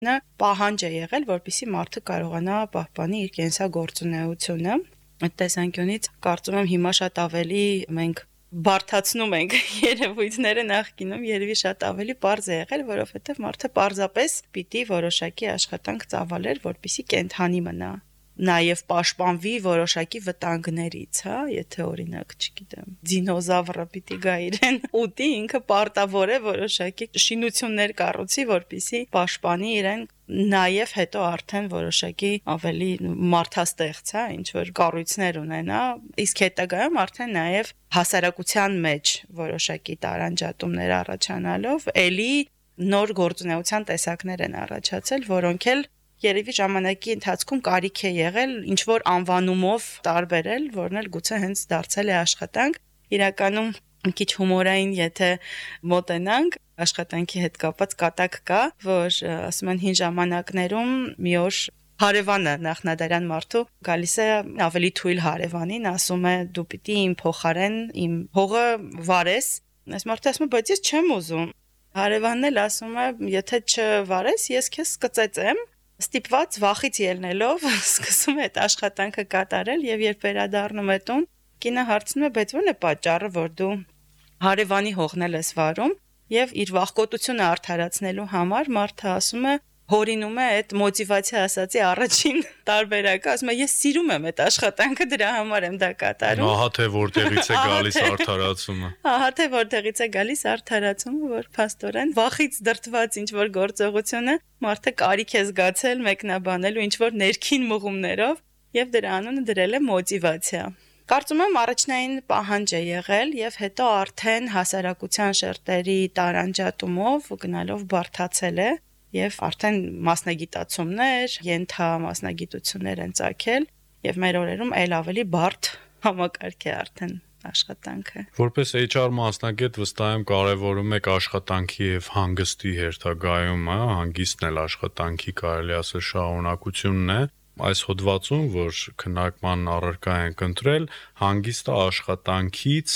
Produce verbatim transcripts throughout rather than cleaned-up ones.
Նա պահանջ է եղել, որպեսզի մարդը կարողանա պահպանի իր կենսագործունեությունը։ Այդ տեսանկյունից կարծում եմ հիմա շատ ավելի մենք բարթացնում ենք երևույթները, նախկինում երևի շատ ավելի պարզ է եղել, որովհետև մարդը պարզապես պիտի որոշակի աշխատանք ծավալեր, որպեսզի կենդանի մնա, նաև պաշտպանվի որոշակի վտանգներից, հա, եթե օրինակ, չգիտեմ, դինոզավրը պիտի գա իրեն ուտի, ինքը պարտավոր է որոշակի շինություններ կառուցի, որպեսզի պաշտպանի իրեն, նաև հետո արդեն որոշակի ավելի մարդաստեղծ, հա, ինչ որ կառույցներ ունենա, իսկ հետագայում արդեն նաև հասարակության մեջ որոշակի տարանջատումներ առաջանալով էլի նոր գործունեության տեսակներ են առաջացել, որոնք էլ երևի ժամանակի ընթացքում կարիք է եղել ինչ որ անվանումով տարբերել, որն էլ գուցե հենց դարձել է աշխատանք։ Իրականում մի քիչ հումորային, եթե մոտենանք, աշխատանքի հետ կապված կատակ կա, որ ասում են հին ժամանակներում մի օր հարևանը նախնադարյան մարդու գալիս է ավելի թույլ հարևանին, ասում է դու պիտի իմ փոխարեն իմ հողը վարես։ Այս մարդը ասում է բայց ես չեմ ուզում։ Հարևանն էլ ասում է եթե չվարես, ես քեզ կծեծեմ։ Ստիպված վախից ելնելով սկսում է այդ աշխատանքը կատարել եւ երբ վերադառնում է տուն, կինը հարցնում է բայց ո՞րն է պատճառը, որ դու հարևանի հողն ես վարում եւ իր վախկոտությունը արդարացնելու համար մարդը ասում է հորինում է այդ մոտիվացիա ասացի առաջին տարբերակը, ասում է ես սիրում եմ այդ աշխատանքը, դրա համար եմ դա կատարում։ Ահա թե որտեղից է գալիս արդարացումը։ Ահա թե որտեղից է գալիս արդարացումը, որ փաստորեն վախից դրդված ինչ որ գործողությունը մարդը կարիք է զգացել մեկնաբանելու ինչ որ ներքին մղումներով եւ դրա անունը դրել է մոտիվացիա։ Կարծում եմ առաջնային պահանջ է եղել եւ հետո արդեն հասարակության շերտերի տարանջատումով գնալով բարթացել է եւ արդեն մասնագիտացումներ, ենթամասնագիտություններ են ծագել եւ մեր օրերում այլ ավելի բարդ համակարգ է արդեն աշխատանքը։ Որպես H R մասնագետ վստահ եմ կարևորում եք աշխատանքի եւ հանգստի հերթագայումը, հանգիստն էլ աշխատանքի կարելի ասել շարունակությունն է։ Այս հոդվածում, որ քննարկման առարկա ենք ընտրել, հանգիստը աշխատանքից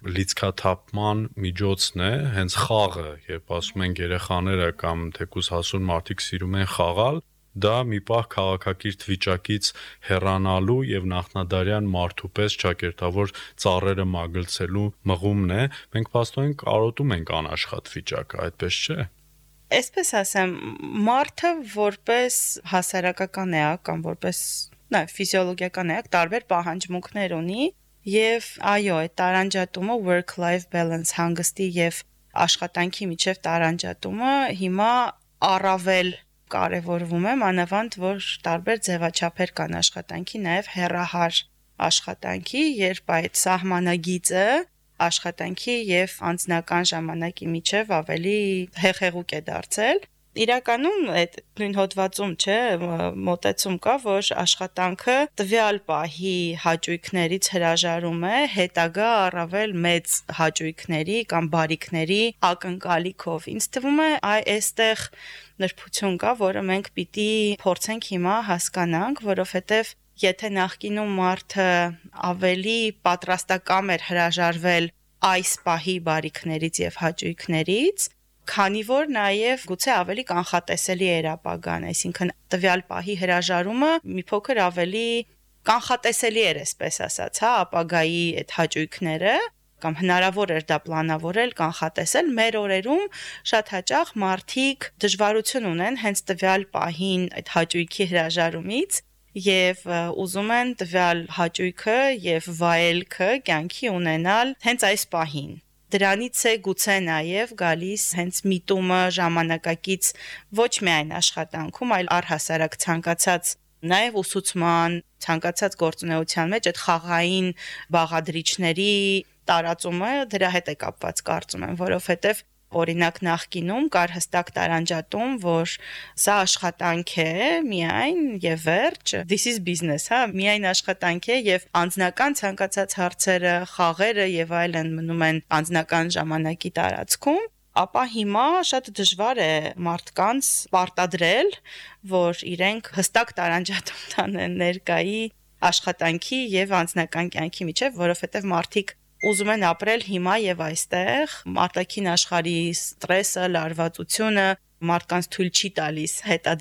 լիցքաթափման միջոցն է, հենց խաղը, երբ ասում են երեխաները կամ թեկուզ հասուն մարդիկ սիրում են խաղալ, դա մի պահ քաղաքակիրթ վիճակից հեռանալու եւ նախնադարյան մարդու պես ճակերտավոր ծառերը մագլցելու մղումն է։ Մենք փաստորեն կարոտում ենք անաշխատ վիճակը, այդպես չէ՞։ Այսպես ասեմ, մարդը որպես հասարակական էակ կամ որպես նա ֆիզիոլոգիական էակ տարբեր պահանջմունքներ ունի եւ այո, այդ տարանջատումը work-life balance հանգստի եւ աշխատանքի միջև տարանջատումը հիմա առավել կարևորվում է, մանավանդ որ տարբեր ձևաչափեր կան աշխատանքի, նաեւ հեռահար աշխատանքի, երբ այդ սահմանագիծը աշխատանքի եւ անձնական ժամանակի միջև ավելի հեղեղուկ է դարձել։ Իրականում այդ նույն հոդվածում, չէ, մոտեցում կա, որ աշխատանքը տվյալ պահի հաճույքներից հրաժարում է հետագա առավել մեծ հաճույքների կամ բարիքների ակնկալիքով։ Ինձ թվում է այ այստեղ նրբություն կա, որը մենք պիտի փորձենք հիմա հասկանանք, որովհետեւ եթե նախկինում մարդը ավելի պատրաստակամ էր հրաժարվել այս պահի բարիքներից եւ հաճույքներից, քանի որ նաեւ գուցե ավելի կանխատեսելի էր ապագան, այսինքն տվյալ պահի հրաժարումը մի փոքր ավելի կանխատեսելի էր, այսպես ասած, հա, ապագայի այդ հաճույքները կամ հնարավոր էր դա պլանավորել, կանխատեսել, մեր օրերում շատ հաճախ մարդիկ դժվարություն ունեն հենց տվյալ պահին այդ հաճույքի հրաժարումից եւ ուզում են տվյալ հաճույքը եւ վայելքը կյանքի ունենալ հենց այս պահին։ Դրանից է գուցե նաեւ գալիս հենց միտումը ժամանակակից ոչ միայն աշխատանքում, այլ առհասարակ ցանկացած նաեւ ուսուցման, ցանկացած գործունեության մեջ այդ խաղային բաղադրիչների տարածումը դրա հետ է կապված, կարծում եմ, որովհետեւ օրինակ նախկինում կար հստակ տարանջատում, որ սա աշխատանք է միայն եւ վերջ, this is business, հա, միայն աշխատանք է եւ անձնական ցանկացած հարցերը, խաղերը եւ այլն մնում են անձնական ժամանակի տարածքում, ապա հիմա շատ դժվար է մարդկանց պարտադրել, որ իրենք հստակ տարանջատում տանեն ներկայի աշխատանքի եւ անձնական կյանքի միջեւ, որովհետեւ մարդիկ ուզում են ապրել հիմա եւ այստեղ, արտաքին աշխարհի ստրեսը, լարվածությունը մարդկանց թույլ չի տալիս հետա